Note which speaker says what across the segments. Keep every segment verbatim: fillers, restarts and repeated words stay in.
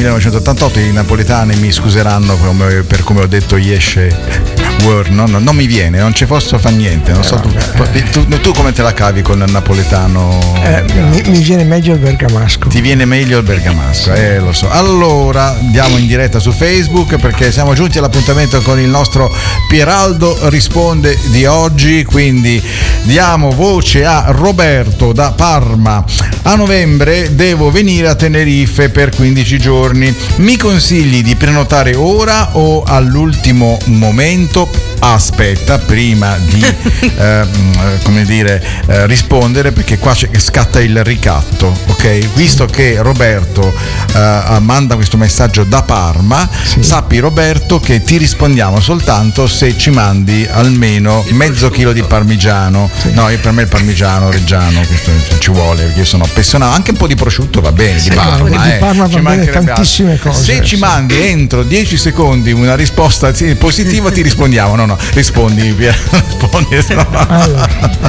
Speaker 1: millenovecentottantotto. I napoletani mi scuseranno come, per come ho detto Yeshe Word, no, no, non mi viene, non ci posso fare niente, non so, tu, tu, tu come te la cavi con il napoletano?
Speaker 2: Eh, mi, mi viene meglio il bergamasco.
Speaker 1: Ti viene meglio il bergamasco, eh, lo so. Allora andiamo in diretta su Facebook perché siamo giunti all'appuntamento con il nostro Pieraldo Risponde di oggi, quindi diamo voce a Roberto da Parma. A novembre devo venire a Tenerife per quindici giorni, mi consigli di prenotare ora o all'ultimo momento? Aspetta, prima di eh, come dire eh, rispondere, perché qua scatta il ricatto, ok? Visto che Roberto eh, manda questo messaggio da Parma, sì. Sappi Roberto che ti rispondiamo soltanto se ci mandi almeno il mezzo chilo di parmigiano. Sì. No, io, per me il parmigiano reggiano questo ci vuole, perché io sono appassionato. Anche un po' di prosciutto va bene, sì, di Parma,
Speaker 2: di
Speaker 1: eh.
Speaker 2: Parma va bene tantissime cose.
Speaker 1: Se ci mandi entro dieci secondi una risposta positiva ti rispondiamo. No, no, rispondi, rispondi. No.
Speaker 2: Allora,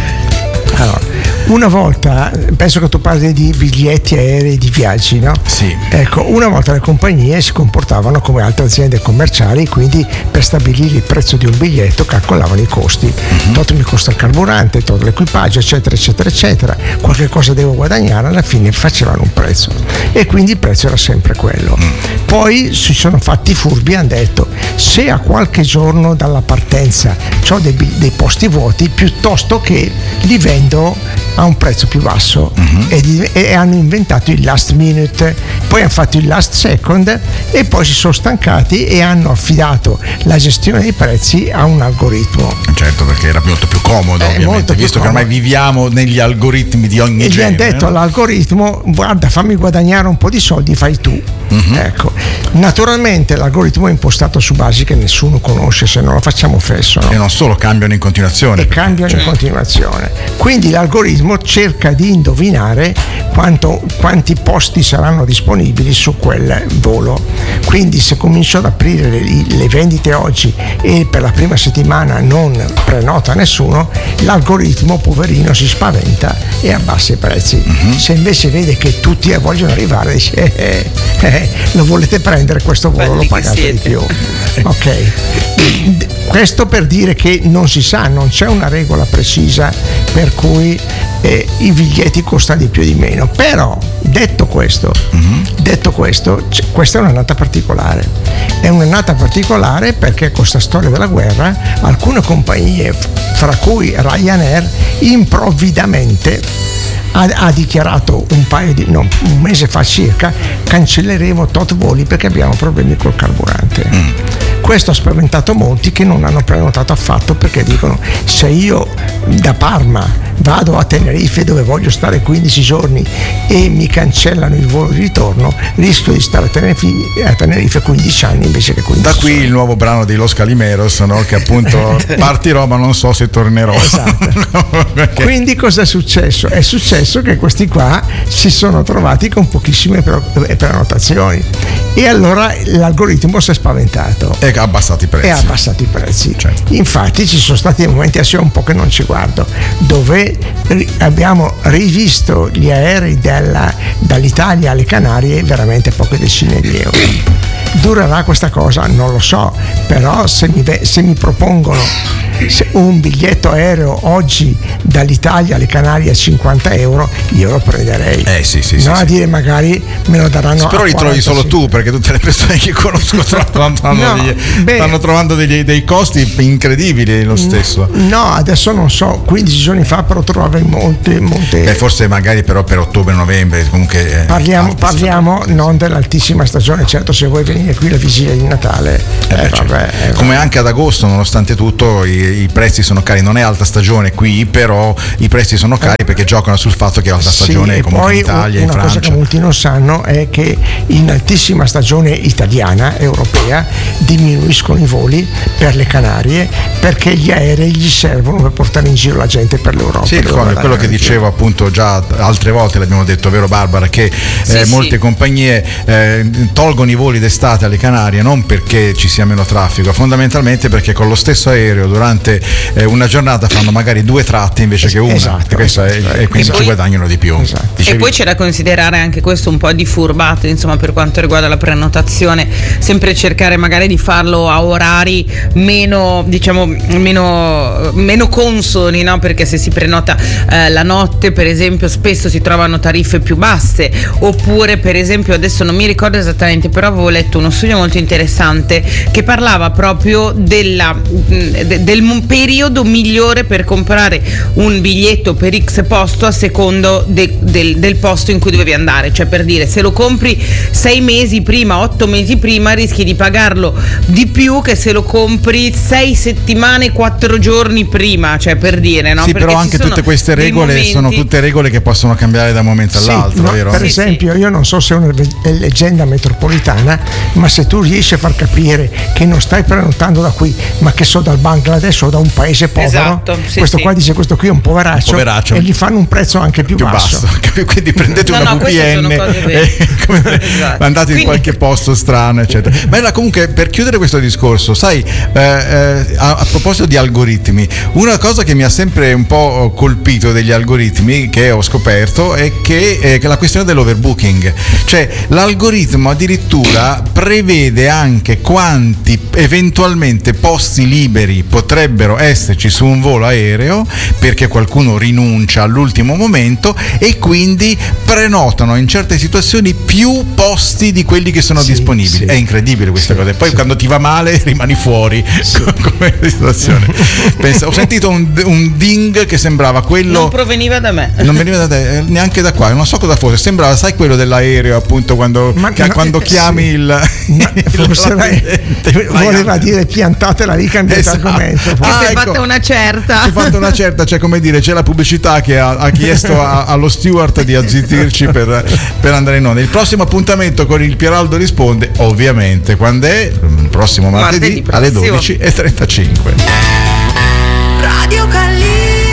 Speaker 2: allora, una volta, penso che tu parli di biglietti aerei di viaggi, no?
Speaker 1: Sì.
Speaker 2: Ecco, una volta le compagnie si comportavano come altre aziende commerciali, quindi per stabilire il prezzo di un biglietto calcolavano i costi. Uh-huh. Tot mi costa il carburante, tot l'equipaggio, eccetera, eccetera, eccetera. Qualche cosa devo guadagnare, alla fine facevano un prezzo. E quindi il prezzo era sempre quello. Uh-huh. Poi si sono fatti furbi e hanno detto: se a qualche giorno dalla partenza ho dei, dei posti vuoti, piuttosto che li vendo a un prezzo più basso, uh-huh. e, di, e hanno inventato il last minute, poi hanno fatto il last second e poi si sono stancati e hanno affidato la gestione dei prezzi a un algoritmo.
Speaker 1: Certo, perché era molto più comodo, eh, ovviamente, visto che ormai viviamo negli algoritmi di ogni
Speaker 2: e
Speaker 1: genere.
Speaker 2: E gli hanno detto all'algoritmo: guarda, fammi guadagnare un po' di soldi, fai tu. Uh-huh. Ecco, naturalmente l'algoritmo è impostato su basi che nessuno conosce, se non lo facciamo fesso, no?
Speaker 1: E non solo, cambiano in continuazione.
Speaker 2: E cambiano cioè. in continuazione. Quindi l'algoritmo cerca di indovinare quanto, quanti posti saranno disponibili su quel volo. Quindi se comincio ad aprire le, le vendite oggi e per la prima settimana non prenota nessuno, l'algoritmo poverino si spaventa e abbassa i prezzi. Uh-huh. Se invece vede che tutti vogliono arrivare, dice eh, eh, eh, lo volete prendere questo volo, Belli lo pagate di più. Ok, questo per dire che non si sa, non c'è una regola precisa per cui eh, i biglietti costano di più o di meno. Però detto questo, uh-huh. detto questo, c- questa è un'annata particolare. È un'annata particolare perché con questa storia della guerra alcune compagnie, fra cui Ryanair, improvvidamente ha, ha dichiarato un paio di no, un mese fa circa: cancelleremo tot voli perché abbiamo problemi col carburante. Mm. Questo ha spaventato molti che non hanno prenotato affatto, perché dicono: se io da Parma vado a Tenerife dove voglio stare quindici giorni e mi cancellano il volo di ritorno, rischio di stare a Tenerife, a Tenerife quindici anni invece che quindici.
Speaker 1: Da qui giorni. Il nuovo brano di Los Calimeros, no? Che appunto partirò ma non so se tornerò.
Speaker 2: Esatto. Quindi cosa è successo? È successo che questi qua si sono trovati con pochissime prenotazioni e allora l'algoritmo si è spaventato
Speaker 1: e ha abbassato i prezzi.
Speaker 2: E ha abbassato i prezzi.
Speaker 1: Certo.
Speaker 2: Infatti ci sono stati momenti, adesso un po' che non ci guardo, dove abbiamo rivisto gli aerei della, dall'Italia alle Canarie veramente poche decine di euro. Durerà questa cosa? Non lo so, però se mi, se mi propongono se un biglietto aereo oggi dall'Italia alle Canarie a cinquanta euro, io lo prenderei.
Speaker 1: Eh sì, sì,
Speaker 2: non
Speaker 1: sì,
Speaker 2: a
Speaker 1: sì.
Speaker 2: dire magari me lo daranno.
Speaker 1: Però li trovi solo tu, perché tutte le persone che conosco stanno trovando, no, degli, stanno trovando degli, dei costi incredibili lo stesso.
Speaker 2: No, adesso non so, quindici giorni fa però trovavi molte, molte.
Speaker 1: Beh, forse magari però per ottobre-novembre comunque.
Speaker 2: Parliamo, parliamo non dell'altissima stagione, certo, se vuoi venire qui la vigilia di Natale.
Speaker 1: Eh,
Speaker 2: eh,
Speaker 1: certo.
Speaker 2: vabbè, eh,
Speaker 1: come anche ad agosto, nonostante tutto, i, i prezzi sono cari. Non è alta stagione qui, però i prezzi sono cari perché giocano sul fatto che è alta stagione,
Speaker 2: sì,
Speaker 1: comunque
Speaker 2: poi
Speaker 1: in Italia, in
Speaker 2: Francia. Una cosa che molti non sanno è che in altissima stagione italiana, europea, diminuiscono i voli per le Canarie perché gli aerei gli servono per portare in giro la gente per l'Europa.
Speaker 1: Sì, come quello che dicevo appunto già altre volte, l'abbiamo detto, vero Barbara, che sì, eh, molte sì. compagnie eh, tolgono i voli d'estate alle Canarie non perché ci sia meno traffico, fondamentalmente perché con lo stesso aereo durante durante eh, una giornata fanno magari due tratte invece che una,
Speaker 2: esatto,
Speaker 1: esatto, è,
Speaker 2: esatto,
Speaker 1: e quindi
Speaker 2: esatto.
Speaker 1: ci guadagnano di più.
Speaker 2: Esatto.
Speaker 1: Dicevi...
Speaker 3: E poi c'è da considerare anche questo un po' di furbato, insomma, per quanto riguarda la prenotazione, sempre cercare magari di farlo a orari meno, diciamo, meno, meno consoni, no? Perché se si prenota eh, la notte, per esempio, spesso si trovano tariffe più basse, oppure per esempio, adesso non mi ricordo esattamente, però avevo letto uno studio molto interessante che parlava proprio della, de, del periodo migliore per comprare un biglietto per X posto a secondo de, del, del posto in cui dovevi andare. Cioè, per dire, se lo compri sei mesi prima, otto mesi prima, rischi di pagarlo di più che se lo compri sei settimane, quattro giorni prima, cioè, per dire, no?
Speaker 1: Sì,
Speaker 3: Perché
Speaker 1: però anche tutte queste regole
Speaker 3: momenti...
Speaker 1: sono tutte regole che possono cambiare da un momento
Speaker 2: sì,
Speaker 1: all'altro,
Speaker 2: no,
Speaker 1: vero?
Speaker 2: Per
Speaker 3: sì,
Speaker 2: esempio,
Speaker 3: sì.
Speaker 2: io non so se è una leggenda metropolitana, ma se tu riesci a far capire che non stai prenotando da qui, ma che so dal Bangladesh o da un paese povero,
Speaker 3: esatto, sì,
Speaker 2: questo
Speaker 3: sì.
Speaker 2: qua dice questo qui è un poveraccio,
Speaker 1: Un poveraccio.
Speaker 2: e gli fanno un prezzo anche più,
Speaker 1: più
Speaker 2: basso.
Speaker 1: basso. Quindi prendete
Speaker 3: No,
Speaker 1: una
Speaker 3: no,
Speaker 1: V P
Speaker 3: queste sono
Speaker 1: N
Speaker 3: cose vere.
Speaker 1: e come-
Speaker 3: Esatto.
Speaker 1: andate in
Speaker 3: Quindi-
Speaker 1: qualche posto strano, eccetera. Ma era comunque, per chiudere questo discorso, sai, eh, eh, a, a proposito di algoritmi, una cosa che mi ha sempre un po' colpito degli algoritmi che ho scoperto è che, eh, che la questione dell'overbooking, cioè l'algoritmo addirittura prevede anche quanti eventualmente posti liberi potrebbero esserci su un volo aereo perché qualcuno rinuncia all'ultimo momento, e quindi prenotano in certe situazioni più posti di quelli che sono
Speaker 2: Sì,
Speaker 1: disponibili.
Speaker 2: sì.
Speaker 1: È incredibile questa
Speaker 2: Sì,
Speaker 1: cosa. E poi
Speaker 2: sì.
Speaker 1: quando ti va male rimani fuori come situazione. Pensa, ho sentito un, un ding che sembrava quello.
Speaker 3: Non proveniva da me.
Speaker 1: Non veniva da te, eh, neanche da qua, non so cosa fosse. Sembrava, sai, quello dell'aereo, appunto, quando,
Speaker 2: Ma-
Speaker 1: che-
Speaker 2: ma-
Speaker 1: quando
Speaker 2: sì.
Speaker 1: chiami il.
Speaker 2: Ma
Speaker 1: il
Speaker 2: forse lei
Speaker 1: rapidente, vai
Speaker 2: voleva
Speaker 1: a-
Speaker 2: dire piantatela lì, cambiate
Speaker 1: Esatto.
Speaker 2: argomento.
Speaker 3: Che
Speaker 1: Ah,
Speaker 3: si è
Speaker 1: ecco.
Speaker 3: fatta una certa.
Speaker 1: Si è fatta una certa, cioè, come dire, c'è la pubblicità che ha, ha chiesto a- allo steward di azzittirci per, per andare in onda. Il prossimo appuntamento con il Pieraldo risponde, ovviamente, quando è? Il prossimo martedì,
Speaker 3: Martedì
Speaker 1: alle
Speaker 3: prossimo.
Speaker 1: dodici e trentacinque.
Speaker 4: Radio Calime.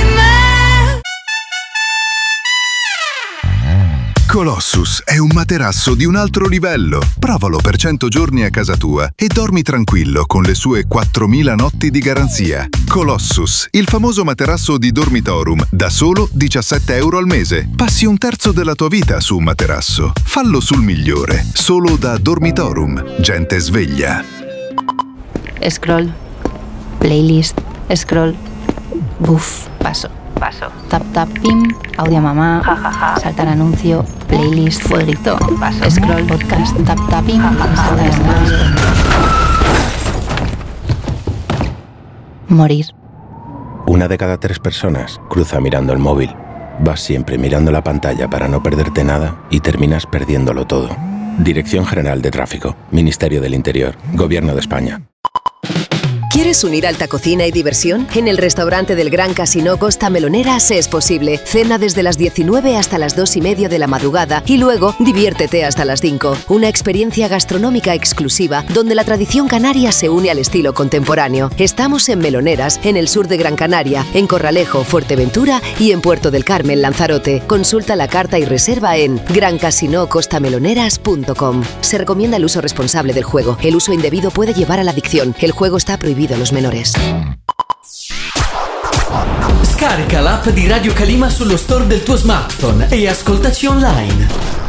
Speaker 5: Colossus è un materasso di un altro livello. Provalo per cento giorni a casa tua e dormi tranquillo con le sue quattromila notti di garanzia. Colossus, il famoso materasso di Dormitorum, da solo diciassette euro al mese. Passi un terzo della tua vita su un materasso. Fallo sul migliore, solo da Dormitorum. Gente sveglia.
Speaker 6: Scroll. Playlist. Scroll. Buff. Paso. Paso. Tap tap pim. Audio mamá. Saltar anuncio. Playlist. Fueguito. Paso. Scroll. Podcast. Tap tap pim. Morir.
Speaker 7: Una de cada tres personas cruza mirando el móvil. Vas siempre mirando la pantalla para no perderte nada y terminas perdiéndolo todo. Dirección General de Tráfico, Ministerio del Interior, Gobierno de España.
Speaker 8: ¿Quieres unir alta cocina y diversión? En el restaurante del Gran Casino Costa Meloneras es posible. Cena desde las diecinueve hasta las dos y media de la madrugada y luego diviértete hasta las cinco. Una experiencia gastronómica exclusiva donde la tradición canaria se une al estilo contemporáneo. Estamos en Meloneras, en el sur de Gran Canaria, en Corralejo, Fuerteventura y en Puerto del Carmen, Lanzarote. Consulta la carta y reserva en gran casino costa meloneras punto com. Se recomienda el uso responsable del juego. El uso indebido puede llevar a la adicción. El juego está prohibido a los menores.
Speaker 9: Scarica l'app di Radio Calima sullo store del tuo smartphone e ascoltaci online.